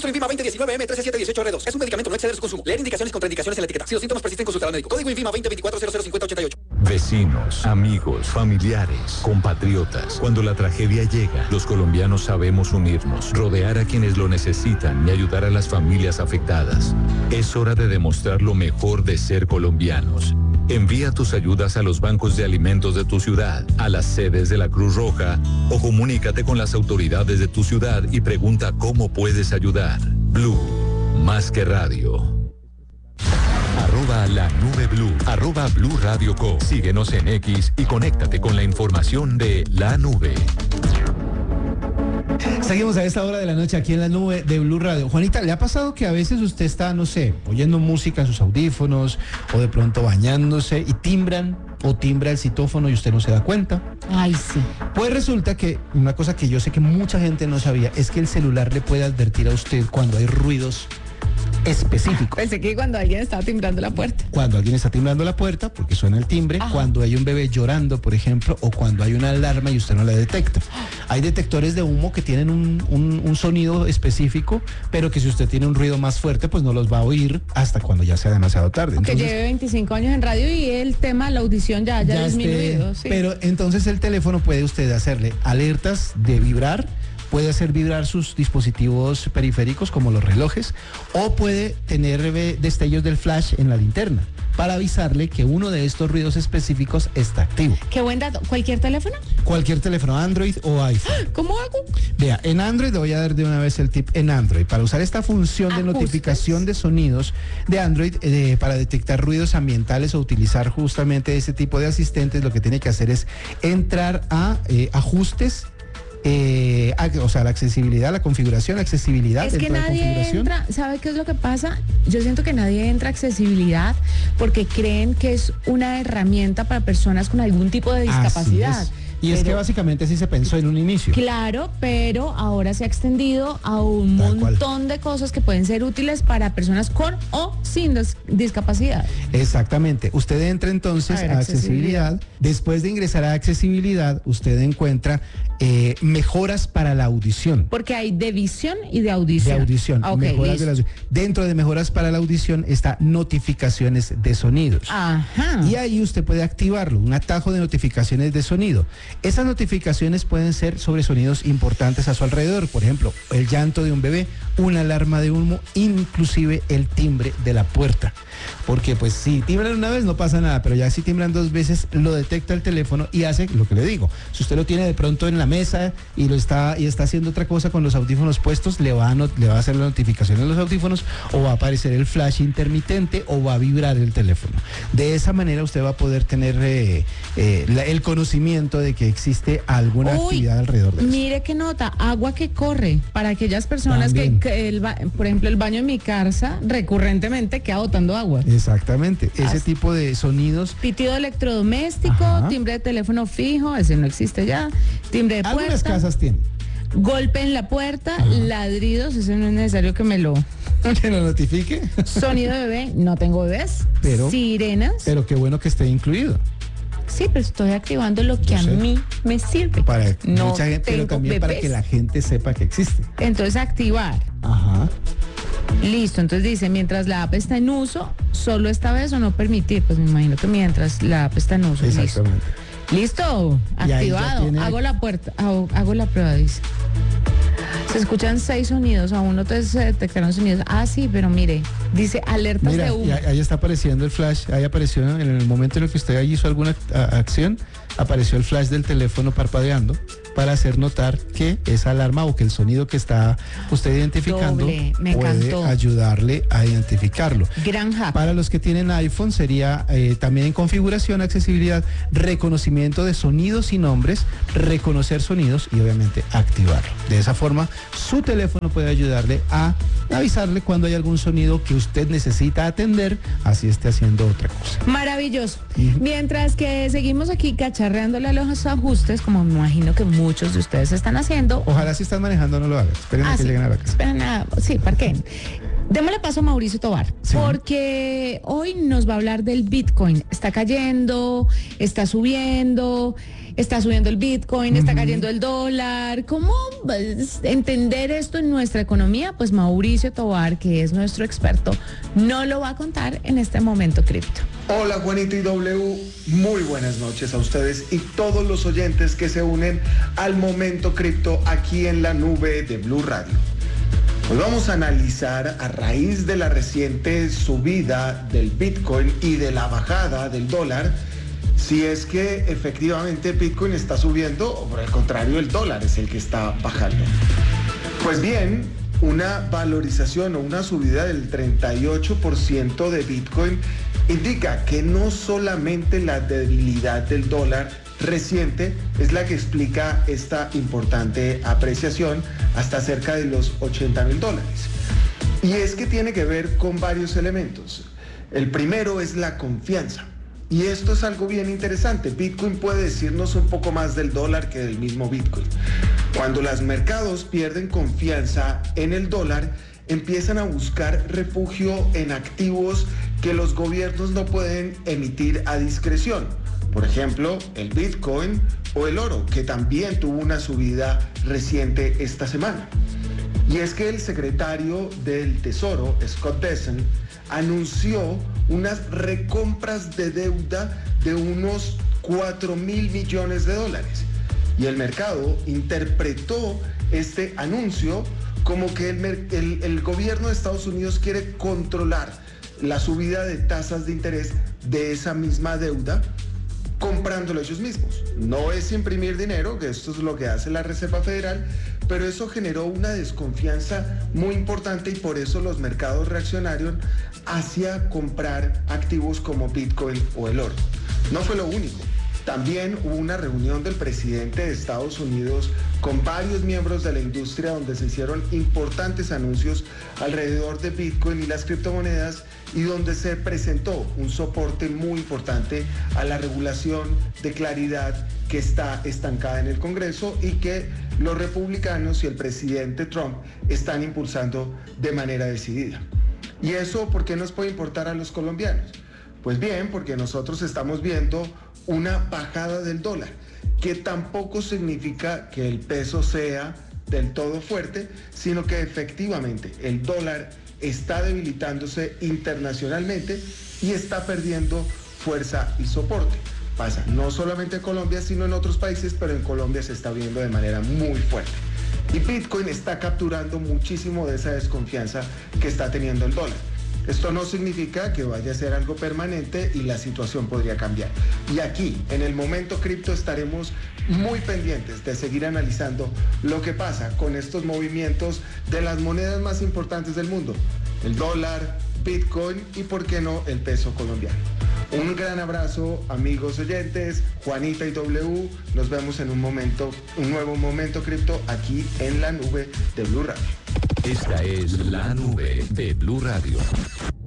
Suministro INVIMA 2019M13718R2. Es un medicamento, no exceder su consumo. Leer indicaciones y contraindicaciones en la etiqueta. Si los síntomas persisten, consultar al médico. Código INVIMA 2024005088. Vecinos, amigos, familiares, compatriotas. Cuando la tragedia llega, los colombianos sabemos unirnos, rodear a quienes lo necesitan y ayudar a las familias afectadas. Es hora de demostrar lo mejor de ser colombianos. Envía tus ayudas a los bancos de alimentos de tu ciudad, a las sedes de la Cruz Roja o comunícate con las autoridades de tu ciudad y pregunta cómo puedes ayudar. Blue, más que radio. @LaNubeBlue, @Blue Radio Co. Síguenos en X y conéctate con la información de La Nube. Seguimos a esta hora de la noche aquí en La Nube de Blue Radio. Juanita, ¿le ha pasado que a veces usted está, no sé, oyendo música en sus audífonos o de pronto bañándose y timbra el citófono y usted no se da cuenta? Ay, sí. Pues resulta que una cosa que yo sé que mucha gente no sabía es que el celular le puede advertir a usted cuando hay ruidos específicos. Pensé que cuando alguien estaba timbrando la puerta. Cuando alguien está timbrando la puerta, porque suena el timbre, cuando hay un bebé llorando, por ejemplo, o cuando hay una alarma y usted no la detecta. Hay detectores de humo que tienen un sonido específico, pero que si usted tiene un ruido más fuerte, pues no los va a oír hasta cuando ya sea demasiado tarde. Entonces, que lleve 25 años en radio y el tema, la audición ya disminuido. Sí. Pero entonces el teléfono puede usted hacerle alertas de vibrar, puede hacer vibrar sus dispositivos periféricos como los relojes, o puede tener destellos del flash en la linterna para avisarle que uno de estos ruidos específicos está activo. Qué buen dato. ¿Cualquier teléfono? Cualquier teléfono, Android o iPhone. ¿Cómo hago? Vea, en Android le voy a dar de una vez el tip. En Android, para usar esta función de notificación de sonidos de Android, para detectar ruidos ambientales o utilizar justamente ese tipo de asistentes, lo que tiene que hacer es entrar a ajustes, o sea, la accesibilidad, la configuración, accesibilidad. Es que nadie entra, ¿sabe qué es lo que pasa? Yo siento que nadie entra a accesibilidad porque creen que es una herramienta para personas con algún tipo de discapacidad. Y es que básicamente así se pensó en un inicio. Claro, pero ahora se ha extendido a un montón de cosas que pueden ser útiles para personas con o sin discapacidad. Exactamente. Usted entra entonces a accesibilidad. Después de ingresar a accesibilidad, usted encuentra mejoras para la audición. Porque hay de visión y de audición. De audición. Okay, mejoras de la audición. Dentro de mejoras para la audición está notificaciones de sonidos. Ajá. Y ahí usted puede activarlo, un atajo de notificaciones de sonido. Esas notificaciones pueden ser sobre sonidos importantes a su alrededor, por ejemplo, el llanto de un bebé, una alarma de humo, inclusive el timbre de la puerta. Porque pues si timbran una vez no pasa nada, pero ya si timbran dos veces lo detecta el teléfono y hace lo que le digo. Si usted lo tiene de pronto en la mesa y está haciendo otra cosa con los audífonos puestos, le va a hacer la notificación en los audífonos, o va a aparecer el flash intermitente, o va a vibrar el teléfono. De esa manera usted va a poder tener el conocimiento de que existe alguna actividad alrededor de eso. Mire qué nota, agua que corre, para aquellas personas por ejemplo, el baño en mi casa recurrentemente queda botando agua. Exactamente, ese tipo de sonidos. Pitido electrodoméstico, timbre de teléfono fijo, ese no existe ya, timbre de puerta. Algunas casas tienen. Golpe en la puerta, ladridos, ese no es necesario que me lo... ¿Que lo notifique? Sonido de bebé, no tengo bebés. Pero, sirenas. Pero qué bueno que esté incluido. Sí, pero estoy activando lo que a mí me sirve. Para no mucha gente, pero también bebés. para que la gente sepa que existe. Entonces activar. Ajá. Listo, entonces dice, mientras la app está en uso, solo esta vez o no permitir. Pues me imagino que mientras la app está en uso. Exactamente. Listo, activado. Hago la puerta, hago la prueba, dice. Se escuchan 6 sonidos, aún no se detectaron sonidos. Ah, sí, pero mire, dice alertas de humo. Ahí está apareciendo el flash, ahí apareció en el momento en el que usted hizo alguna acción, apareció el flash del teléfono parpadeando para hacer notar que esa alarma o que el sonido que está usted identificando puede ayudarle a identificarlo. Gran hack. Para los que tienen iPhone sería también en configuración, accesibilidad, reconocimiento de sonidos y nombres, reconocer sonidos y obviamente activarlo. De esa forma, su teléfono puede ayudarle a avisarle cuando hay algún sonido que usted necesita atender, así esté haciendo otra cosa. Maravilloso. Mientras que seguimos aquí cacharreándole a los ajustes, como me imagino que muchos de ustedes están haciendo. Ojalá si están manejando no lo hagan. Esperen a que lleguen a la casa. Esperen sí, parquen. Démosle paso a Mauricio Tobar, porque hoy nos va a hablar del Bitcoin. Está cayendo, está subiendo. está subiendo el Bitcoin, está cayendo el dólar. ¿Cómo entender esto en nuestra economía? Pues Mauricio Tovar, que es nuestro experto, no lo va a contar en este Momento Cripto. Hola Juanita y W, muy buenas noches a ustedes y todos los oyentes que se unen al Momento Cripto aquí en la nube de Blue Radio. Hoy vamos a analizar, a raíz de la reciente subida del Bitcoin y de la bajada del dólar, si es que efectivamente Bitcoin está subiendo o por el contrario el dólar es el que está bajando. Pues bien, una valorización o una subida del 38% de Bitcoin indica que no solamente la debilidad del dólar reciente es la que explica esta importante apreciación hasta cerca de los $80,000. Y es que tiene que ver con varios elementos. El primero es la confianza. Y esto es algo bien interesante. Bitcoin puede decirnos un poco más del dólar que del mismo Bitcoin. Cuando los mercados pierden confianza en el dólar, empiezan a buscar refugio en activos que los gobiernos no pueden emitir a discreción. Por ejemplo, el Bitcoin o el oro, que también tuvo una subida reciente esta semana. Y es que el secretario del Tesoro, Scott Bessent, anunció unas recompras de deuda de unos $4,000 millones. Y el mercado interpretó este anuncio como que el gobierno de Estados Unidos quiere controlar la subida de tasas de interés de esa misma deuda, comprándolo ellos mismos. No es imprimir dinero, que esto es lo que hace la Reserva Federal, pero eso generó una desconfianza muy importante y por eso los mercados reaccionaron hacia comprar activos como Bitcoin o el oro. No fue lo único. También hubo una reunión del presidente de Estados Unidos con varios miembros de la industria donde se hicieron importantes anuncios alrededor de Bitcoin y las criptomonedas y donde se presentó un soporte muy importante a la regulación de claridad que está estancada en el Congreso y que los republicanos y el presidente Trump están impulsando de manera decidida. ¿Y eso por qué nos puede importar a los colombianos? Pues bien, porque nosotros estamos viendo una bajada del dólar, que tampoco significa que el peso sea del todo fuerte, sino que efectivamente el dólar está debilitándose internacionalmente y está perdiendo fuerza y soporte. Pasa no solamente en Colombia, sino en otros países, pero en Colombia se está viendo de manera muy fuerte. Y Bitcoin está capturando muchísimo de esa desconfianza que está teniendo el dólar. Esto no significa que vaya a ser algo permanente y la situación podría cambiar. Y aquí, en el Momento Cripto, estaremos muy pendientes de seguir analizando lo que pasa con estos movimientos de las monedas más importantes del mundo. El dólar, Bitcoin y, por qué no, el peso colombiano. Un gran abrazo, amigos oyentes, Juanita y W. Nos vemos en un nuevo Momento Cripto aquí en la nube de Blue Radio. Esta es la nube de Blue Radio.